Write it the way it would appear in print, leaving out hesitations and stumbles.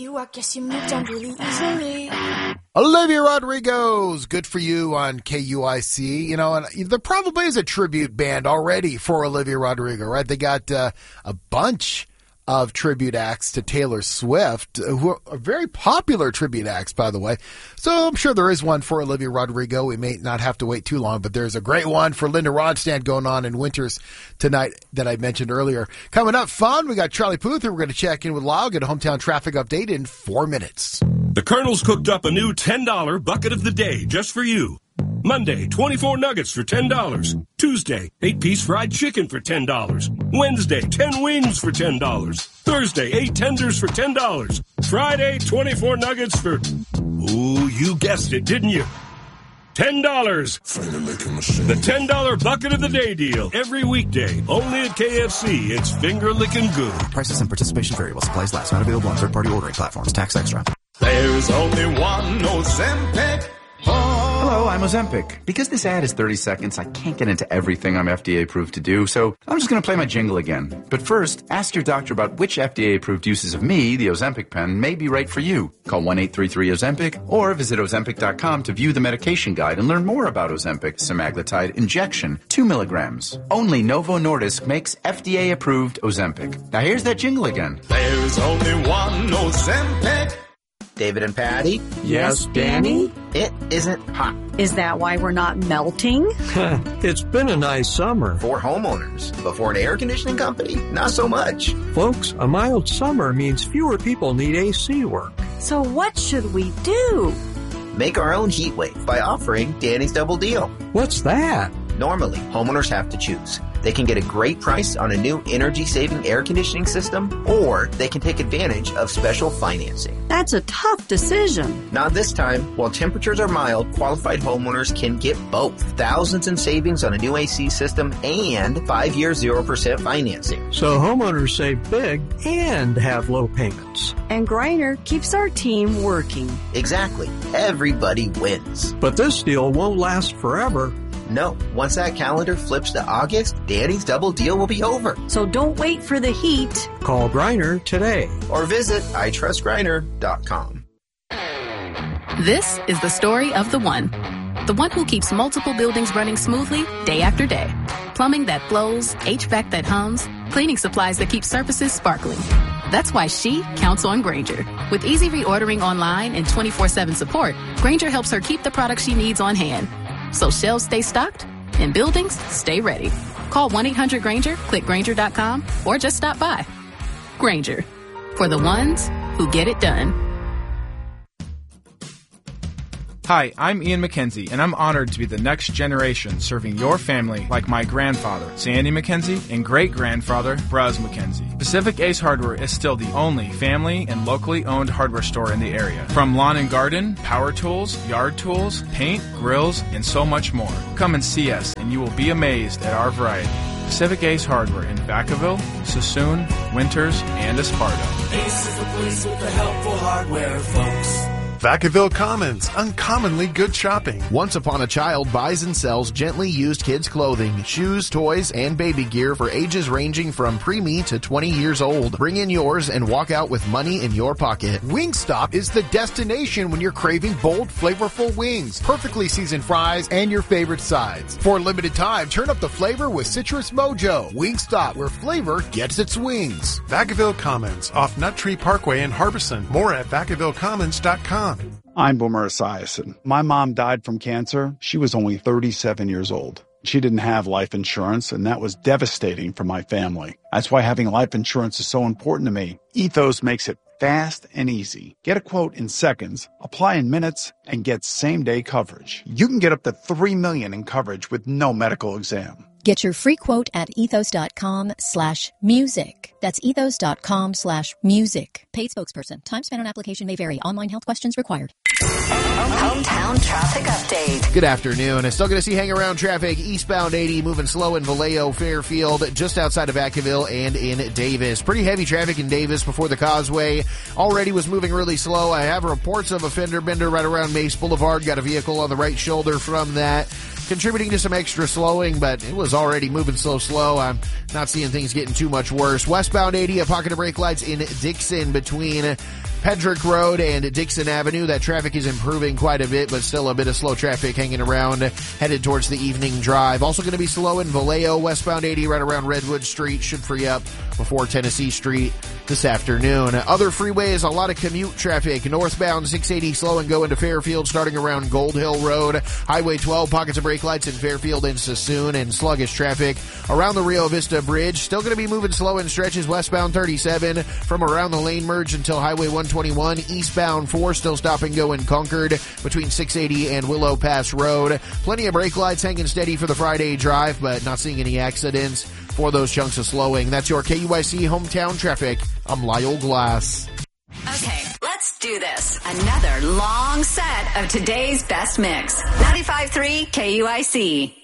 you, I guess you moved on really easily. Olivia Rodrigo's Good For You on KUIC. You know, and there probably is a tribute band already for Olivia Rodrigo, right? They got a bunch of tribute acts to Taylor Swift, who are very popular tribute acts, by the way. So I'm sure there is one for Olivia Rodrigo. We may not have to wait too long, but there's a great one for Linda Ronstadt going on in Winters tonight that I mentioned earlier. Coming up, fun, we got Charlie Puth, and we're going to check in with Lyle, get a hometown traffic update in 4 minutes. The Colonel's cooked up a new $10 bucket of the day just for you. Monday, 24 nuggets for $10. Tuesday, 8-piece fried chicken for $10. Wednesday, 10 wings for $10. Thursday, 8 tenders for $10. Friday, 24 nuggets for... Ooh, you guessed it, didn't you? $10. The $10 bucket of the day deal. Every weekday, only at KFC. It's finger-licking good. Prices and participation variable. Supplies last. Not available on third-party ordering platforms. Tax extra. There's only one Ozempic. Hello, I'm Ozempic. Because this ad is 30 seconds, I can't get into everything I'm FDA approved to do, so I'm just going to play my jingle again. But first, ask your doctor about which FDA approved uses of me, the Ozempic pen, may be right for you. Call 1-833-OZEMPIC or visit Ozempic.com to view the medication guide and learn more about Ozempic semaglutide injection, 2 milligrams. Only Novo Nordisk makes FDA approved Ozempic. Now here's that jingle again. There's only one Ozempic. David and Patty? Yes, Danny? It isn't hot. Is that why we're not melting? It's been a nice summer. For homeowners. But for an air conditioning company, not so much. Folks, a mild summer means fewer people need AC work. So what should we do? Make our own heat wave by offering Danny's Double Deal. What's that? Normally, homeowners have to choose. They can get a great price on a new energy-saving air conditioning system, or they can take advantage of special financing. That's a tough decision. Not this time. While temperatures are mild, qualified homeowners can get both. Thousands in savings on a new AC system and 5-year 0% financing. So homeowners save big and have low payments. And Griner keeps our team working. Exactly. Everybody wins. But this deal won't last forever. No, once that calendar flips to August, Danny's Double Deal will be over. So don't wait for the heat. Call Griner today. Or visit itrustgriner.com. This is the story of the one. The one who keeps multiple buildings running smoothly day after day. Plumbing that flows, HVAC that hums, cleaning supplies that keep surfaces sparkling. That's why she counts on Grainger. With easy reordering online and 24/7 support, Grainger helps her keep the products she needs on hand. So shelves stay stocked and buildings stay ready. Call 1-800-GRAINGER, click Grainger.com, or just stop by. Grainger, for the ones who get it done. Hi, I'm Ian McKenzie, and I'm honored to be the next generation serving your family like my grandfather, Sandy McKenzie, and great-grandfather, Braz McKenzie. Pacific Ace Hardware is still the only family and locally owned hardware store in the area. From lawn and garden, power tools, yard tools, paint, grills, and so much more. Come and see us, and you will be amazed at our variety. Pacific Ace Hardware in Vacaville, Sassoon, Winters, and Esparto. Ace is the place with the helpful hardware, folks. Vacaville Commons, uncommonly good shopping. Once Upon a Child buys and sells gently used kids' clothing, shoes, toys, and baby gear for ages ranging from preemie to 20 years old. Bring in yours and walk out with money in your pocket. Wingstop is the destination when you're craving bold, flavorful wings, perfectly seasoned fries, and your favorite sides. For a limited time, turn up the flavor with Citrus Mojo. Wingstop, where flavor gets its wings. Vacaville Commons, off Nut Tree Parkway in Harbison. More at VacavilleCommons.com. I'm Boomer Esiason. My mom died from cancer. She was only 37 years old. She didn't have life insurance, and that was devastating for my family. That's why having life insurance is so important to me. Ethos makes it fast and easy. Get a quote in seconds, apply in minutes, and get same-day coverage. You can get up to $3 million in coverage with no medical exam. Get your free quote at ethos.com/music. That's ethos.com/music. Paid spokesperson. Time spent on application may vary. Online health questions required. Hometown traffic update. Good afternoon. I'm still going to see hang around traffic eastbound 80 moving slow in Vallejo, Fairfield, just outside of Vacaville and in Davis. Pretty heavy traffic in Davis before the causeway. Already was moving really slow. I have reports of a fender bender right around Mace Boulevard. Got a vehicle on the right shoulder from that, contributing to some extra slowing, but it was already moving slow. I'm not seeing things getting too much worse. Westbound 80, a pocket of brake lights in Dixon between Pedrick Road and Dixon Avenue, that traffic is improving quite a bit, but still a bit of slow traffic hanging around headed towards the evening drive. Also going to be slow in Vallejo, westbound 80 right around Redwood Street. Should free up before Tennessee Street this afternoon. Other freeways, a lot of commute traffic. Northbound 680 slow and go into Fairfield starting around Gold Hill Road. Highway 12, pockets of brake lights in Fairfield and Sassoon, and sluggish traffic around the Rio Vista Bridge. Still going to be moving slow in stretches westbound 37 from around the lane merge until Highway 121. Eastbound 4 still stop and go in Concord between 680 and Willow Pass Road. Plenty of brake lights hanging steady for the Friday drive, but not seeing any accidents for those chunks of slowing. That's your KUIC hometown traffic. I'm Lyle Glass. Okay, let's do this. Another long set of today's best mix. 95.3 KUIC.